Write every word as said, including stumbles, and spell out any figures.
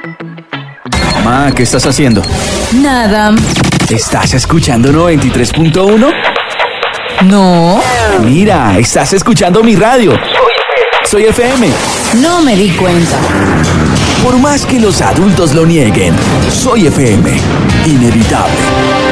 Ma, ¿qué estás haciendo? Nada. ¿Estás escuchando noventa y tres punto uno? No. Mira, estás escuchando mi radio. Soy F M. No me di cuenta. Por más que los adultos lo nieguen, Soy F M. Inevitable.